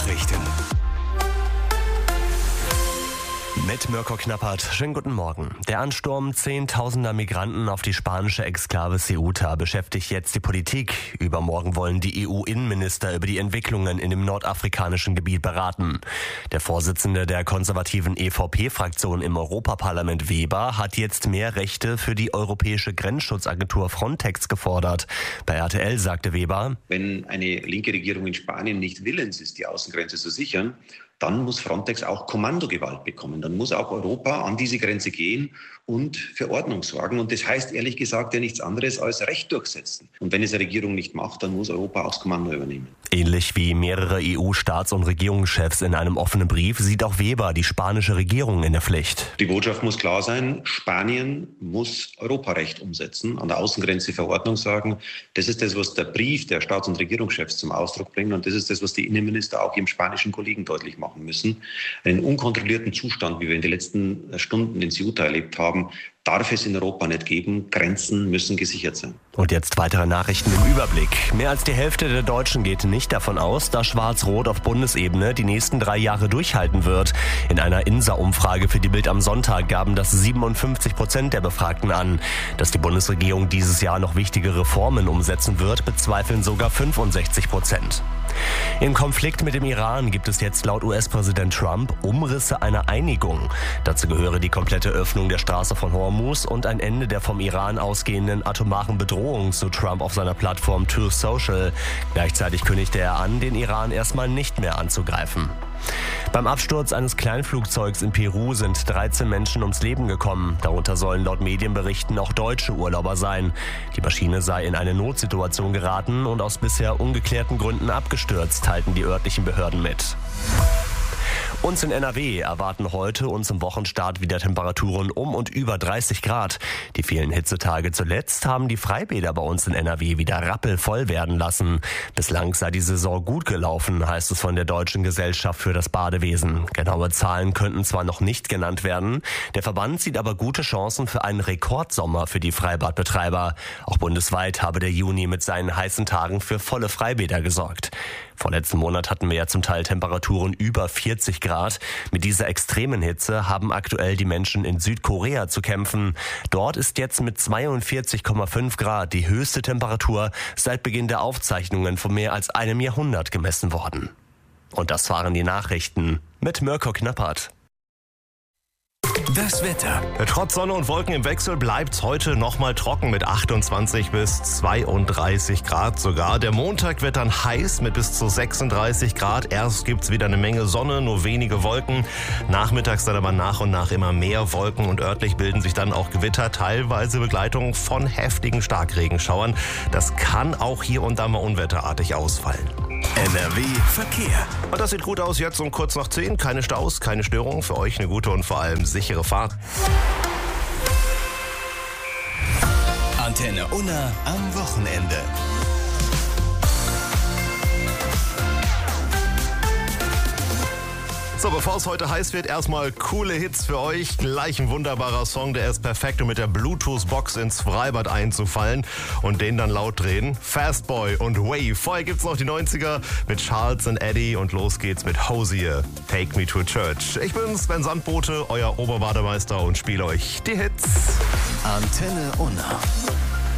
Nachrichten. Mit Mirko Knappert. Schönen guten Morgen. Der Ansturm zehntausender Migranten auf die spanische Exklave Ceuta beschäftigt jetzt die Politik. Übermorgen wollen die EU-Innenminister über die Entwicklungen in dem nordafrikanischen Gebiet beraten. Der Vorsitzende der konservativen EVP-Fraktion im Europaparlament, Weber, hat jetzt mehr Rechte für die europäische Grenzschutzagentur Frontex gefordert. Bei RTL sagte Weber: Wenn eine linke Regierung in Spanien nicht willens ist, die Außengrenze zu sichern, dann muss Frontex auch Kommandogewalt bekommen. Dann muss auch Europa an diese Grenze gehen und für Ordnung sorgen. Und das heißt ehrlich gesagt ja nichts anderes als Recht durchsetzen. Und wenn es eine Regierung nicht macht, dann muss Europa auch das Kommando übernehmen. Ähnlich wie mehrere EU-Staats- und Regierungschefs in einem offenen Brief sieht auch Weber die spanische Regierung in der Pflicht. Die Botschaft muss klar sein: Spanien muss Europarecht umsetzen, an der Außengrenze für Ordnung sorgen. Das ist das, was der Brief der Staats- und Regierungschefs zum Ausdruck bringt. Und das ist das, was die Innenminister auch ihrem spanischen Kollegen deutlich machen müssen. Einen unkontrollierten Zustand, wie wir in den letzten Stunden in Ceuta erlebt haben, darf es in Europa nicht geben. Grenzen müssen gesichert sein. Und jetzt weitere Nachrichten im Überblick. Mehr als die Hälfte der Deutschen geht nicht davon aus, dass Schwarz-Rot auf Bundesebene die nächsten 3 Jahre durchhalten wird. In einer INSA-Umfrage für die Bild am Sonntag gaben das 57% der Befragten an. Dass die Bundesregierung dieses Jahr noch wichtige Reformen umsetzen wird, bezweifeln sogar 65%. Im Konflikt mit dem Iran gibt es jetzt laut US-Präsident Trump Umrisse einer Einigung. Dazu gehöre die komplette Öffnung der Straße von Hormuz und ein Ende der vom Iran ausgehenden atomaren Bedrohung, so Trump auf seiner Plattform Truth Social. Gleichzeitig kündigte er an, den Iran erstmal nicht mehr anzugreifen. Beim Absturz eines Kleinflugzeugs in Peru sind 13 Menschen ums Leben gekommen. Darunter sollen laut Medienberichten auch deutsche Urlauber sein. Die Maschine sei in eine Notsituation geraten und aus bisher ungeklärten Gründen abgestürzt, teilten die örtlichen Behörden mit. Uns in NRW erwarten heute und zum Wochenstart wieder Temperaturen um und über 30 Grad. Die vielen Hitzetage zuletzt haben die Freibäder bei uns in NRW wieder rappelvoll werden lassen. Bislang sei die Saison gut gelaufen, heißt es von der Deutschen Gesellschaft für das Badewesen. Genaue Zahlen könnten zwar noch nicht genannt werden, der Verband sieht aber gute Chancen für einen Rekordsommer für die Freibadbetreiber. Auch bundesweit habe der Juni mit seinen heißen Tagen für volle Freibäder gesorgt. Vorletzten Monat hatten wir ja zum Teil Temperaturen über 40 Grad. Mit dieser extremen Hitze haben aktuell die Menschen in Südkorea zu kämpfen. Dort ist jetzt mit 42,5 Grad die höchste Temperatur seit Beginn der Aufzeichnungen von mehr als einem Jahrhundert gemessen worden. Und das waren die Nachrichten mit Mirko Knappert. Das Wetter. Trotz Sonne und Wolken im Wechsel bleibt's heute nochmal trocken mit 28 bis 32 Grad sogar. Der Montag wird dann heiß mit bis zu 36 Grad. Erst gibt's wieder eine Menge Sonne, nur wenige Wolken. Nachmittags dann aber nach und nach immer mehr Wolken und örtlich bilden sich dann auch Gewitter, teilweise Begleitung von heftigen Starkregenschauern. Das kann auch hier und da mal unwetterartig ausfallen. NRW Verkehr. Und das sieht gut aus jetzt um kurz nach 10. Keine Staus, keine Störungen. Für euch eine gute und vor allem sichere Fahrt. Antenne Unna am Wochenende. So, bevor es heute heiß wird, erstmal coole Hits für euch. Gleich ein wunderbarer Song, der ist perfekt, um mit der Bluetooth-Box ins Freibad einzufallen und den dann laut drehen. Fastboy und Wave. Vorher gibt's noch die 90er mit Charles and Eddie und los geht's mit Hosier. Take Me to Church. Ich bin Sven Sandbote, euer Oberbademeister und spiele euch die Hits. Antenne Unna.